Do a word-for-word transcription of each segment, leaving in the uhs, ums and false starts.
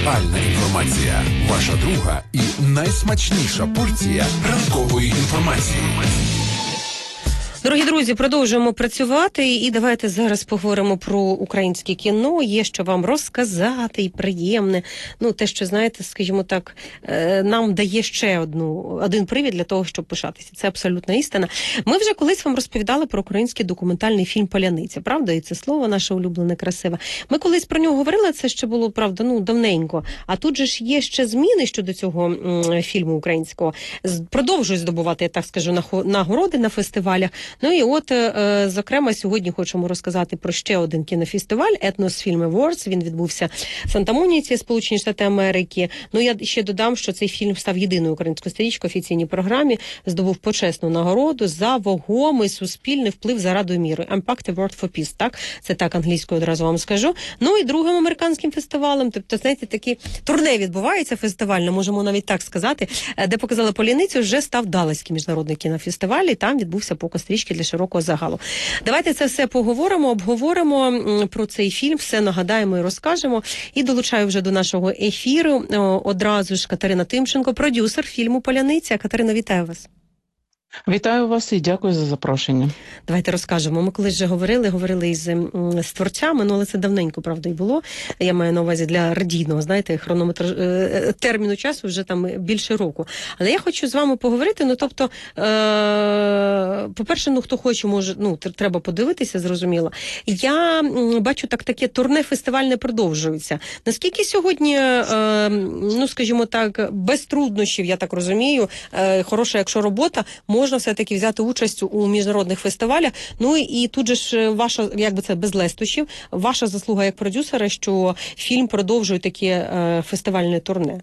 Актуальна інформація. Ваша друга і найсмачніша порція ранкової інформації. Дорогі друзі, продовжуємо працювати і давайте зараз поговоримо про українське кіно. Є що вам розказати і приємне. Ну, те, що, знаєте, скажімо так, нам дає ще одну, один привід для того, щоб пишатися. Це абсолютна істина. Ми вже колись вам розповідали про український документальний фільм «Паляниця», правда? І це слово наше улюблене, красиве. Ми колись про нього говорили, це ще було, правда, ну, давненько. А тут же ж є ще зміни щодо цього м, фільму українського. Продовжують здобувати, я так скажу, нагороди на фестивалях. Ну і от, е, зокрема, сьогодні хочемо розказати про ще один кінофестиваль «Ethnos Film Awards». Він відбувся в Санта-Моніці, Сполучені Штати Америки. Ну, я ще додам, що цей фільм став єдиною українською стрічкою в офіційній програмі, здобув почесну нагороду за вагомий суспільний вплив заради міру. Impact Award for Peace, так? Це так англійською одразу вам скажу. Ну і другим американським фестивалем, тобто, знаєте, такі турне відбувається фестивальне, можемо навіть так сказати, де показали «Паляницю», вже став Далласький міжнародний кінофестиваль, і там відбувся показ стрічки для широкого загалу. Давайте це все поговоримо, обговоримо про цей фільм, все нагадаємо і розкажемо. І долучаю вже до нашого ефіру одразу ж Катерина Тимченко, продюсер фільму «Паляниця». Катерина, вітаю вас. Вітаю вас і дякую за запрошення. Давайте розкажемо. Ми колись вже говорили, говорили із з творцями, ну, але це давненько, правда, і було. Я маю на увазі для радійного, знаєте, хронометр... терміну часу вже там більше року. Але я хочу з вами поговорити, ну, тобто, е... по-перше, ну, хто хоче, може, ну, треба подивитися, зрозуміло. Я бачу, так, таке турне фестивальне продовжується. Наскільки сьогодні, е... ну, скажімо так, без труднощів, я так розумію, е... хороша, якщо робота, можна все-таки взяти участь у міжнародних фестивалях. Ну і тут же ж ваша, якби це без лестощів, ваша заслуга як продюсера, що фільм продовжує таке е, фестивальне турне.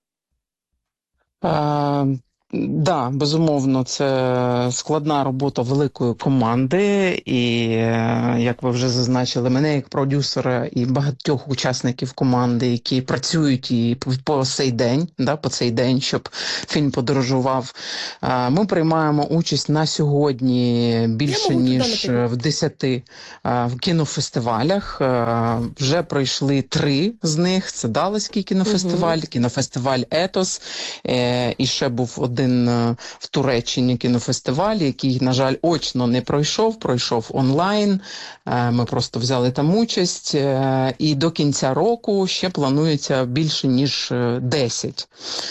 А... Да, безумовно, це складна робота великої команди, і, як ви вже зазначили, мене як продюсера і багатьох учасників команди, які працюють і по цей день, да, по цей день, щоб фільм подорожував. Ми приймаємо участь на сьогодні більше ніж в десяти кінофестивалях. Вже пройшли три з них. Це Далласький кінофестиваль, угу. кінофестиваль «Етос», і ще був один в Туреччині кінофестиваль, який, на жаль, очно не пройшов, пройшов онлайн. Ми просто взяли там участь. І до кінця року ще планується більше, ніж десять.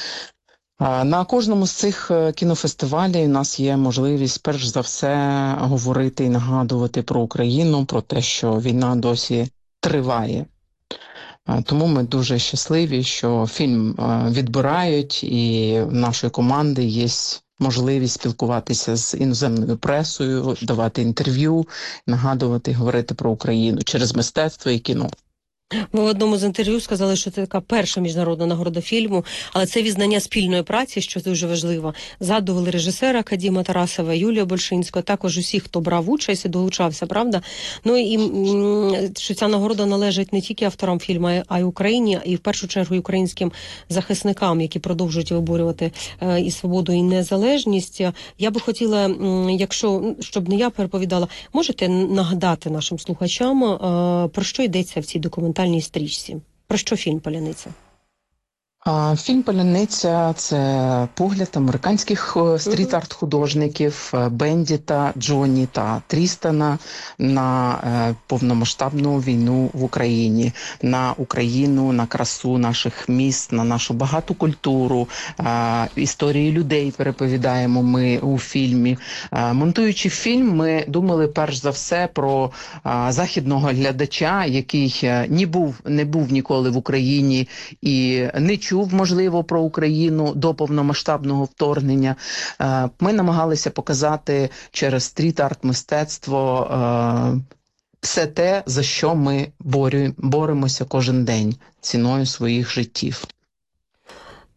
На кожному з цих кінофестивалів у нас є можливість, перш за все, говорити і нагадувати про Україну, про те, що війна досі триває. Тому ми дуже щасливі, що фільм відбирають, і в нашої команди є можливість спілкуватися з іноземною пресою, давати інтерв'ю, нагадувати, говорити про Україну через мистецтво і кіно. Ви в одному з інтерв'ю сказали, що це така перша міжнародна нагорода фільму, але це відзнання спільної праці, що дуже важливо. Згадували режисера Кадіма Тарасова, Юлія Большинського, також усіх, хто брав участь і долучався, правда? Ну і що ця нагорода належить не тільки авторам фільму, а й Україні, і в першу чергу і українським захисникам, які продовжують виборювати і свободу, і незалежність. Я би хотіла, якщо, щоб не я переповідала, можете нагадати нашим слухачам, про що йдеться в цій документальній стрічці? Про що фільм «Паляниця»? Фільм «Паляниця» – це погляд американських стріт-арт-художників Бендіта, Джонні та Трістана на повномасштабну війну в Україні, на Україну, на красу наших міст, на нашу багату культуру, історії людей переповідаємо ми у фільмі. Монтуючи фільм, ми думали перш за все про західного глядача, який не був, не був ніколи в Україні і не чув чув, можливо, про Україну до повномасштабного вторгнення. Ми намагалися показати через стріт-арт-мистецтво все те, за що ми боремося кожен день ціною своїх життів.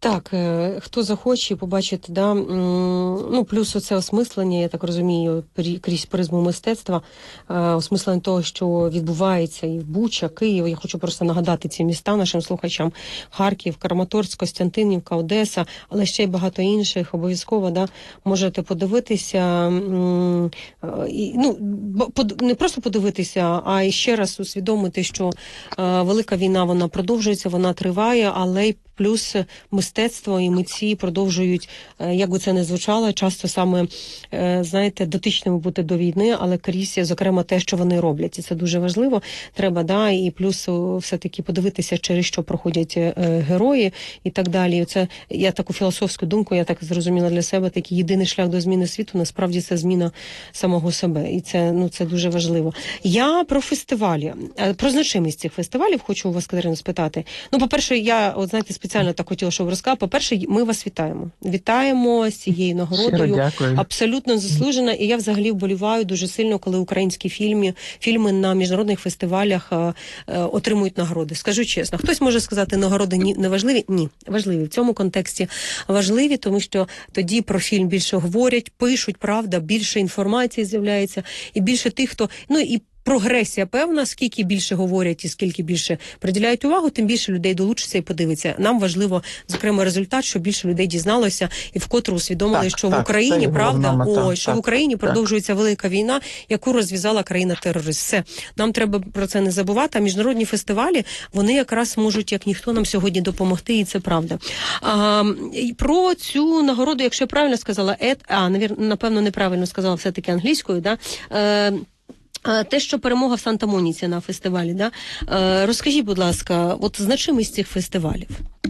Так, е, хто захоче побачити, да, м, ну, плюс оце осмислення, я так розумію, прі- крізь призму мистецтва, е, осмислення того, що відбувається і в Буча, Київ. Я хочу просто нагадати ці міста нашим слухачам: Харків, Краматорськ, Костянтинівка, Одеса, але ще й багато інших. Обов'язково, да, можете подивитися, м, е, і, ну, б- под- не просто подивитися, а і ще раз усвідомити, що е, велика війна, вона продовжується, вона триває, але й плюс мистецтво і митці продовжують, е, як би це не звучало, часто саме, е, знаєте, дотичними бути до війни, але крізь, зокрема, те, що вони роблять. І це дуже важливо. Треба, да, і плюс о, все-таки подивитися, через що проходять е, герої і так далі. І це, я таку філософську думку, я так зрозуміла для себе, такий єдиний шлях до зміни світу, насправді, це зміна самого себе. І це, ну, це дуже важливо. Я про фестивалі, е, про значимість цих фестивалів хочу у вас, Катерина, спитати. Ну, по-перше, я, от знаєте, спеціально так хотіла, щоб ви розказали. По-перше, ми вас вітаємо. Вітаємо з цією Щиро нагородою. дякую. Абсолютно заслужена. І я взагалі вболіваю дуже сильно, коли українські фільми, фільми на міжнародних фестивалях е, е, отримують нагороди. Скажу чесно, хтось може сказати, нагороди ні, не важливі? Ні, важливі. В цьому контексті важливі, тому що тоді про фільм більше говорять, пишуть, правда, більше інформації з'являється, і більше тих, хто... Ну, і прогресія певна, скільки більше говорять і скільки більше приділяють увагу, тим більше людей долучиться і подивиться. Нам важливо, зокрема, результат, щоб більше людей дізналося і вкотре усвідомили, Так, що так, в Україні, це правда, головна мета. ой, що Так, в Україні так. продовжується велика війна, яку розв'язала країна-терорист. Все. Нам треба про це не забувати, а міжнародні фестивалі, вони якраз можуть, як ніхто, нам сьогодні допомогти, і це правда. А, і про цю нагороду, якщо я правильно сказала, ет, а, навір, напевно, неправильно сказала все-таки англійською, да, е, А, те, що перемога в Санта-Моніці на фестивалі, да? Е, розкажіть, будь ласка, от значимість цих фестивалів.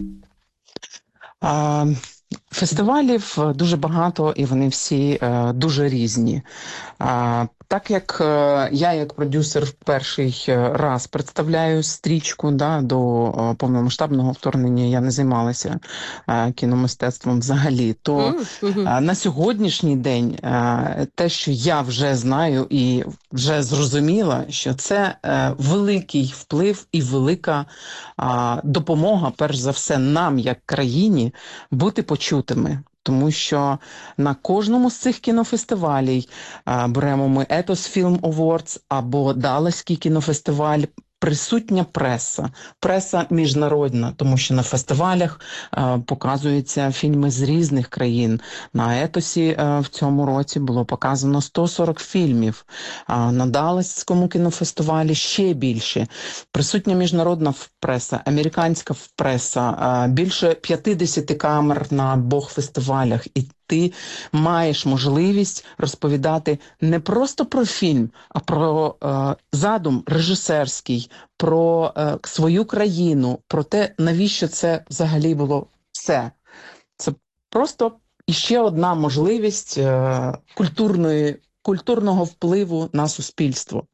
А, Фестивалів дуже багато, і вони всі е, дуже різні. А, так як е, я, як продюсер, в перший раз представляю стрічку, да, до е, повномасштабного вторгнення, я не займалася е, кіномистецтвом взагалі, то Mm-hmm. е, на сьогоднішній день е, те, що я вже знаю і вже зрозуміла, що це е, великий вплив і велика е, допомога, перш за все, нам, як країні, бути почутими. Тому що на кожному з цих кінофестивалів, а, беремо ми Ethos Film Awards або Далласький кінофестиваль, присутня преса, преса міжнародна, тому що на фестивалях а, показуються фільми з різних країн. На Етосі а, в цьому році було показано сто сорок фільмів, а на Даллаському кінофестивалі ще більше. Присутня міжнародна преса, американська преса, а, більше п'ятдесят камер на обох фестивалях. І ти маєш можливість розповідати не просто про фільм, а про е, задум режисерський, про е, свою країну, про те, навіщо це взагалі було все. Це просто іще одна можливість е, культурної, культурного впливу на суспільство.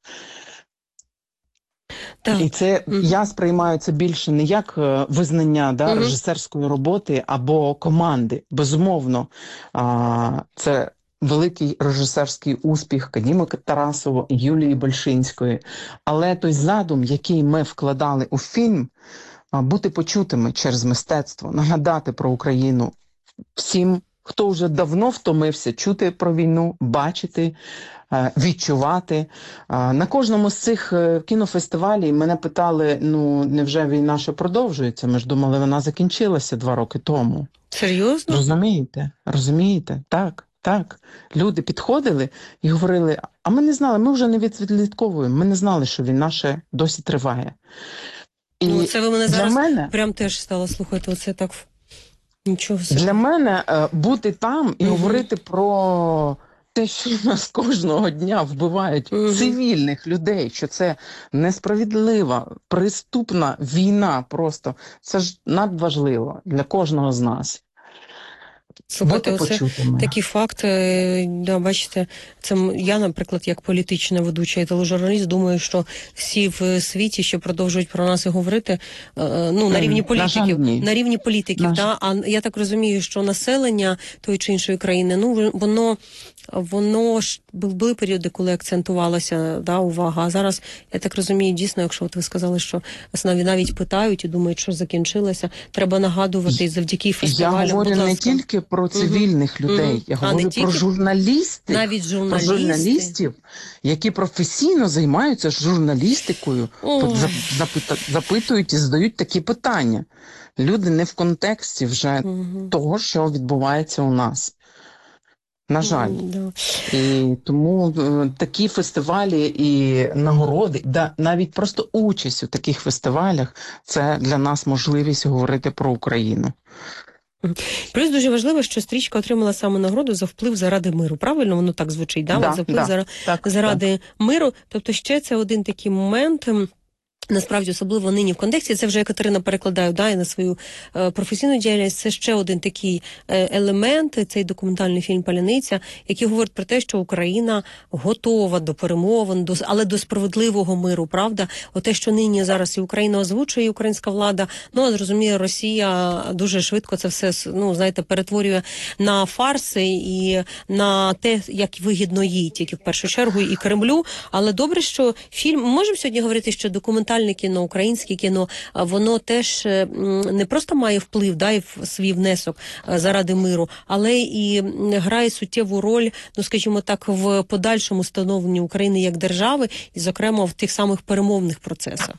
Так. І це Мгм. я сприймаю це більше не як е, визнання, да, Мгм. режисерської роботи або команди. Безумовно, а, це великий режисерський успіх Кадіми Тарасова і Юлії Большинської. Але той задум, який ми вкладали у фільм, а, бути почутими через мистецтво, нагадати про Україну всім, хто вже давно втомився чути про війну, бачити, е, відчувати. Е, На кожному з цих е, кінофестивалів мене питали, ну, невже війна ще продовжується? Ми ж думали, вона закінчилася два роки тому. Серйозно? Розумієте? Розумієте? Так, так. Люди підходили і говорили, а ми не знали, ми вже не відслідковуємо, ми не знали, що війна ще досі триває. І Ну, це ви мене для зараз мене... прям теж стало слухати, оце так, нічого собі. Для мене е, бути там і Мгм. говорити про те, що нас кожного дня вбивають Мгм. цивільних людей, що це несправедлива, преступна війна просто, це ж надважливо для кожного з нас. Слухайте, Бути оце почутими. такі факти, да, бачите, це м- я, наприклад, як політична ведуча і тележурналіст, думаю, що всі в світі ще продовжують про нас і говорити, е, ну, на Ем, рівні на політиків, жаль, ні. на рівні політиків, На да, а я так розумію, що населення тої чи іншої країни, ну, воно воно ж були періоди, коли акцентувалася, да, увага. А зараз, я так розумію, дійсно, якщо от ви сказали, що навіть питають і думають, що закінчилося, треба нагадувати завдяки фестивалю. Я говорю будь не ласка. тільки про цивільних угу. людей, угу. я а, говорю про журналістів, навіть журналісти. про журналістів, які професійно займаються журналістикою, запитують і задають такі питання. Люди не в контексті вже угу. того, що відбувається у нас. На жаль. Mm, да. І тому е, такі фестивалі і нагороди, да, навіть просто участь у таких фестивалях, це для нас можливість говорити про Україну. Плюс дуже важливо, що стрічка отримала саме нагороду за вплив заради миру. Правильно воно так звучить? Да? Да, за вплив да, зара... так, заради так. миру. Тобто ще це один такий момент... Насправді, особливо нині в контексті, це вже Катерина перекладає, да, на свою е, професійну діяльність, це ще один такий е, елемент, цей документальний фільм «Паляниця», який говорить про те, що Україна готова до перемовин, до, але до справедливого миру, правда? Оте, що нині зараз і Україна озвучує, і українська влада, ну, а зрозуміє, Росія дуже швидко це все, ну, знаєте, перетворює на фарси і на те, як вигідно їй, тільки в першу чергу і Кремлю. Але добре, що фільм, ми можемо сьогодні говорити, що документальний кіно, українське кіно, воно теж не просто має вплив, да, і свій внесок заради миру, але і грає суттєву роль, ну, скажімо так, в подальшому становленні України як держави, і, зокрема, в тих самих перемовних процесах.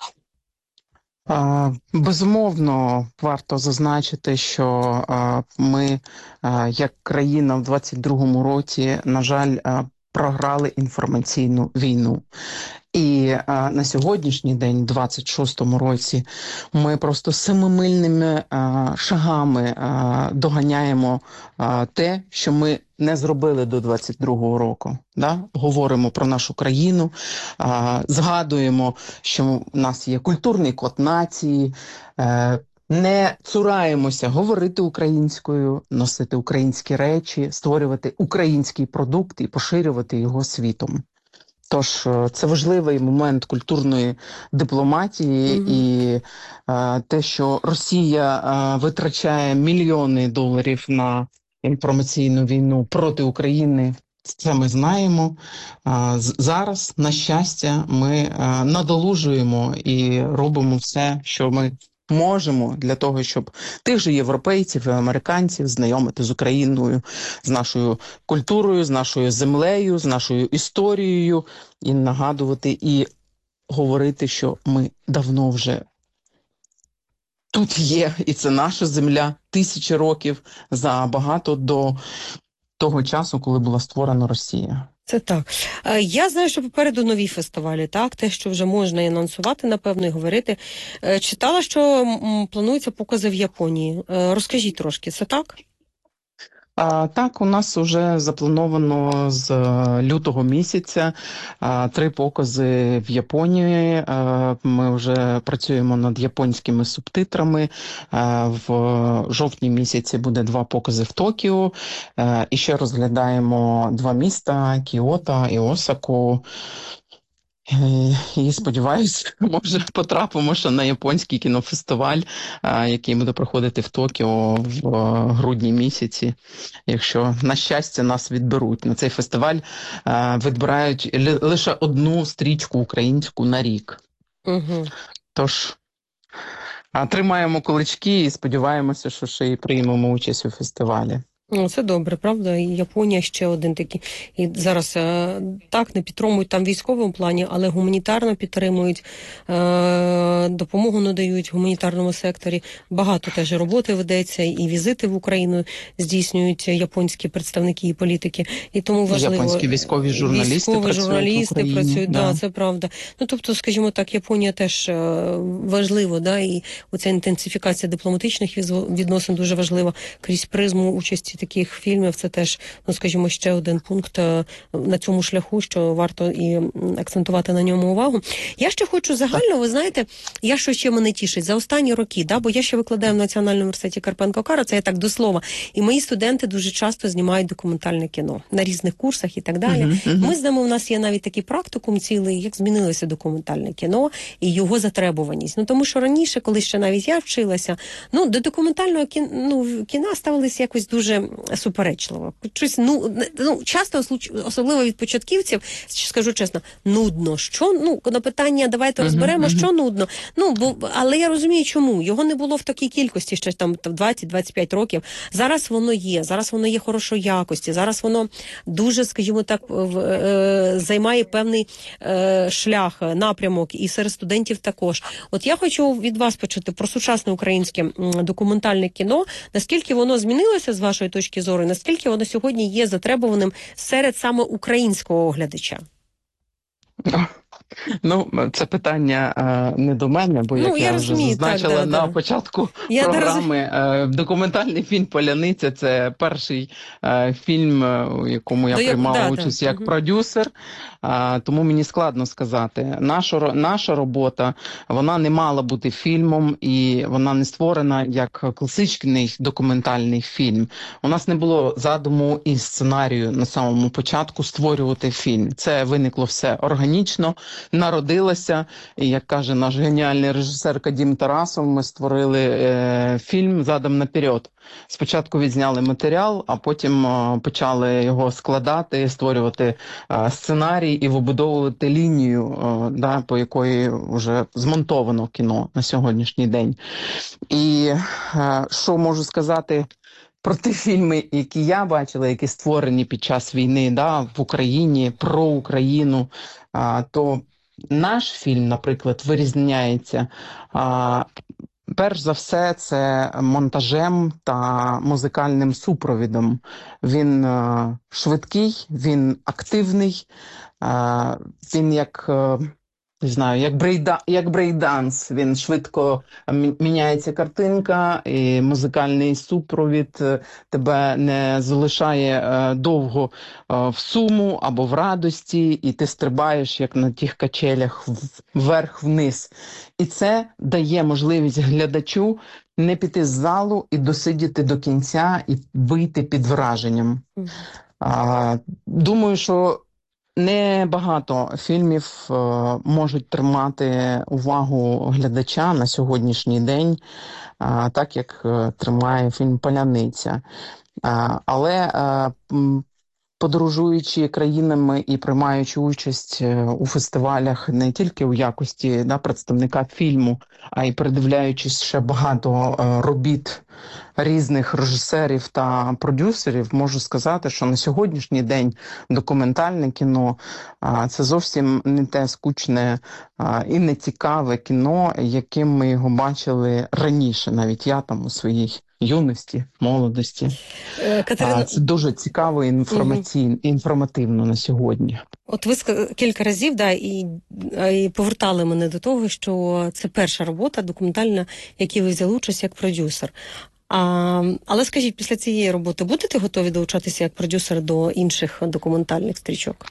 Безумовно, варто зазначити, що ми, як країна в двадцять другому році, на жаль, програли інформаційну війну. І а, на сьогоднішній день, двадцять шостому році, ми просто семимильними а, шагами а, доганяємо а, те, що ми не зробили до двадцять другого року. Да? Говоримо про нашу країну, а, згадуємо, що в нас є культурний код нації, а, не цураємося говорити українською, носити українські речі, створювати український продукт і поширювати його світом. Тож це важливий момент культурної дипломатії, mm-hmm. і а, те, що Росія а, витрачає мільйони доларів на інформаційну війну проти України, це ми знаємо. А, зараз, на щастя, ми а, надолужуємо і робимо все, що ми можемо для того, щоб тих же європейців і американців знайомити з Україною, з нашою культурою, з нашою землею, з нашою історією, і нагадувати, і говорити, що ми давно вже тут є, і це наша земля, тисячі років забагато до того часу, коли була створена Росія. Це так. Я знаю, що попереду нові фестивалі, так? Те, що вже можна і анонсувати, напевно, і говорити. Читала, що плануються покази в Японії. Розкажіть трошки, це так? А, так, у нас вже заплановано з лютого місяця а, три покази в Японії. А, ми вже працюємо над японськими субтитрами. А, в жовтні місяці буде два покази в Токіо. А, і ще розглядаємо два міста – Кіото і Осаку. І сподіваюся, може потрапимо ще на японський кінофестиваль, який буде проходити в Токіо в грудні місяці. Якщо, на щастя, нас відберуть. На цей фестиваль відбирають лише одну стрічку українську на рік. Угу. Тож, тримаємо кулачки і сподіваємося, що ще й приймемо участь у фестивалі. Ну, це добре, правда? І Японія ще один такий. І зараз е, так, не підтримують там в військовому плані, але гуманітарно підтримують, е, допомогу надають в гуманітарному секторі. Багато теж роботи ведеться, і візити в Україну здійснюють японські представники і політики. І тому важливо... Японські військові журналісти військові працюють журналісти в Україні. працюють, да. да, це правда. Ну, тобто, скажімо так, Японія теж е, важливо, да, і оця інтенсифікація дипломатичних відносин дуже важлива крізь призму участі таких фільмів. Це теж, ну, скажімо, ще один пункт на цьому шляху, що варто і акцентувати на ньому увагу. Я ще хочу загально, ви знаєте, я що ще мене тішить, за останні роки, да, бо я ще викладаю в Національному університеті Карпенко-Каро, це я так до слова, і мої студенти дуже часто знімають документальне кіно на різних курсах і так далі. Uh-huh, uh-huh. Ми з ними, у нас є навіть такий практикум цілий, як змінилося документальне кіно і його затребуваність. Ну, тому що раніше, коли ще навіть я вчилася, ну, до документального кіно, ну, кіна ставилися якось дуже суперечливо. Щось, ну, ну, часто, особливо від початківців, скажу чесно, нудно. Що? Ну, на питання, давайте розберемо, uh-huh, uh-huh. що нудно. Ну, бо, але я розумію, чому. Його не було в такій кількості ще там двадцять-двадцять п'ять років. Зараз воно є, зараз воно є хорошої якості, зараз воно дуже, скажімо так, в, е, займає певний е, шлях, напрямок, і серед студентів також. От я хочу від вас почути про сучасне українське документальне кіно, наскільки воно змінилося з вашої точки зору, наскільки воно сьогодні є затребуваним серед саме українського глядача? Ну, це питання е, не до мене, бо, як ну, я, я вже розумію, зазначила так, да, на да. початку я програми, е, документальний фільм «Паляниця» – це перший е, фільм, у якому я до приймала як, участь да, як угу. продюсер, е, тому мені складно сказати. Наша, наша робота, вона не мала бути фільмом, і вона не створена як класичний документальний фільм. У нас не було задуму і сценарію на самому початку створювати фільм. Це виникло все органічно, народилася, і, як каже наш геніальний режисер Кадім Тарасов, ми створили е, фільм задом наперед. Спочатку відзняли матеріал, а потім е, почали його складати, створювати е, сценарій і вибудовувати лінію, е, да, по якої вже змонтовано кіно на сьогоднішній день. І е, що можу сказати про ті фільми, які я бачила, які створені під час війни, да, в Україні, про Україну, а, то наш фільм, наприклад, вирізняється, а, перш за все, це монтажем та музикальним супровідом. Він а, швидкий, він активний, а, він як... Не знаю, як брейда, як брейданс, він швидко міняється картинка, і музикальний супровід тебе не залишає е, довго е, в суму або в радості, і ти стрибаєш, як на тих качелях, вверх-вниз. І це дає можливість глядачу не піти з залу і досидіти до кінця, і вийти під враженням. Е, думаю, що небагато фільмів е, можуть тримати увагу глядача на сьогоднішній день, е, так як е, тримає фільм «Паляниця». Е, але е, подорожуючи країнами і приймаючи участь у фестивалях не тільки у якості да, представника фільму, а й передивляючись ще багато е, робіт різних режисерів та продюсерів, можу сказати, що на сьогоднішній день документальне кіно – це зовсім не те скучне і не цікаве кіно, яким ми його бачили раніше, навіть я там у своїй юності, молодості. Катерина... Це дуже цікаво і інформаційно, угу. інформативно на сьогодні. От ви кілька разів да, і, і повертали мене до того, що це перша робота документальна, в якій ви взяли участь як продюсер. А, але скажіть, після цієї роботи будете готові долучатися як продюсер до інших документальних стрічок?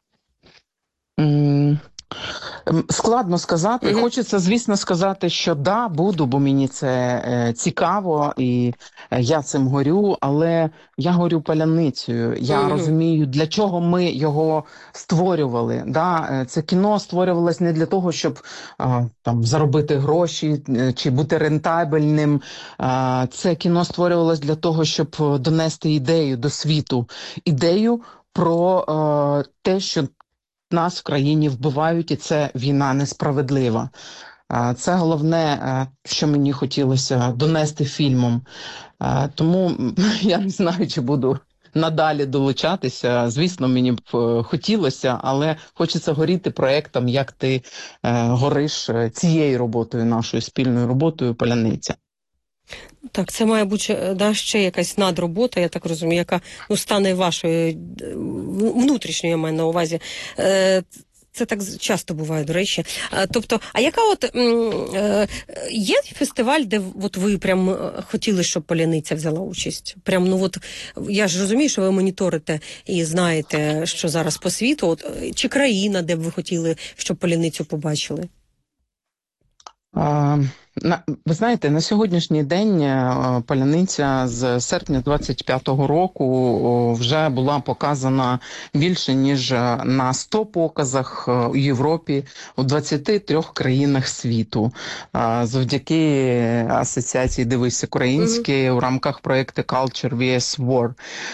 Mm. Складно сказати. Mm-hmm. Хочеться, звісно, сказати, що да, буду, бо мені це е, цікаво, і е, я цим горю, але я горю паляницею. Я mm-hmm. розумію, для чого ми його створювали. Да? Це кіно створювалось не для того, щоб е, там, заробити гроші е, чи бути рентабельним. Е, це кіно створювалось для того, щоб донести ідею до світу. Ідею про е, те, що нас в країні вбивають, і це війна несправедлива. Це головне, що мені хотілося донести фільмом. Тому я не знаю, чи буду надалі долучатися. Звісно, мені б хотілося, але хочеться горіти проєктом, як ти гориш цією роботою, нашою спільною роботою «Паляниця». Так, це має бути да, ще якась надробота, я так розумію, яка ну, стане вашою внутрішньою, я маю на увазі. Це так часто буває, до речі. Тобто, а яка от є фестиваль, де от ви прям хотіли, щоб «Паляниця» взяла участь? Прям, ну от, я ж розумію, що ви моніторите і знаєте, що зараз по світу. От, чи країна, де б ви хотіли, щоб «Паляницю» побачили? Ви знаєте, на сьогоднішній день «Паляниця» з серпня двадцять п'ятого року вже була показана більше, ніж на сто показах у Європі, у двадцяти трьох країнах світу. Завдяки асоціації «Дивись українське» mm-hmm. у рамках проєкту Culture ві ес War.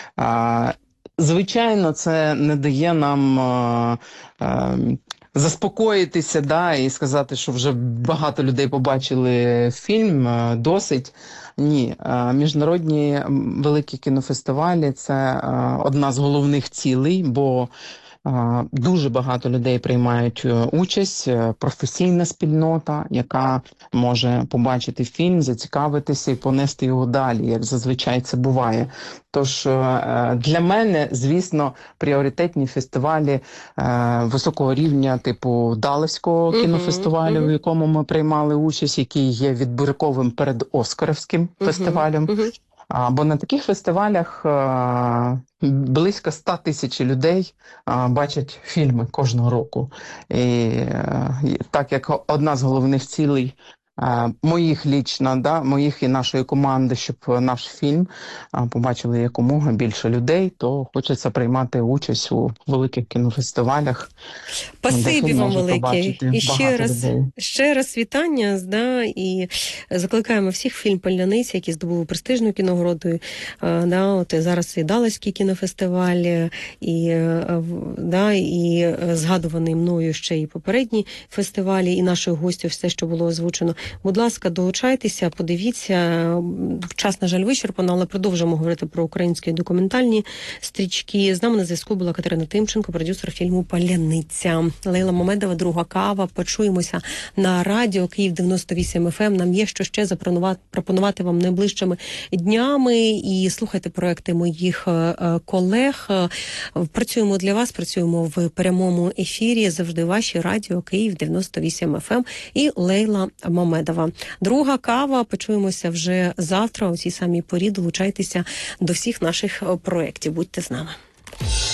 Звичайно, це не дає нам заспокоїтися, да, і сказати, що вже багато людей побачили фільм, досить. Ні, міжнародні великі кінофестивалі – це одна з головних цілей, бо дуже багато людей приймають участь, професійна спільнота, яка може побачити фільм, зацікавитися і понести його далі, як зазвичай це буває. Тож для мене, звісно, пріоритетні фестивалі високого рівня, типу Далласького uh-huh, кінофестивалю, uh-huh. в якому ми приймали участь, який є відбірковим перед Оскарівським uh-huh, фестивалем. Uh-huh. Бо на таких фестивалях близько ста тисяч людей бачать фільми кожного року. І так як одна з головних цілей моїх лічно, да, моїх і нашої команди, щоб наш фільм побачили якомога більше людей, то хочеться приймати участь у великих кінофестивалях. Спасибі вам велике. І ще раз, ще раз вітання, да, і закликаємо всіх фільм «Паляниця», які здобули престижну кіногороду. Да, от зараз і Далласький кінофестиваль, і, да, і згадуваний мною ще і попередні фестивалі, і нашою гостю все, що було озвучено. Будь ласка, долучайтеся, подивіться. Час, на жаль, вичерпано, але продовжимо говорити про українські документальні стрічки. З нами на зв'язку була Катерина Тимченко, продюсер фільму «Паляниця». Лейла Мамедова, «Друга кава». Почуємося на радіо Київ дев'яносто вісім еф ем. Нам є що ще запропонувати вам найближчими днями. І слухайте проекти моїх колег. Працюємо для вас, працюємо в прямому ефірі. Завжди ваші радіо Київ дев'яносто вісім еф ем і Лейла Мамедова. Друга кава. Почуємося вже завтра у цій самій порі. Долучайтеся до всіх наших проєктів. Будьте з нами.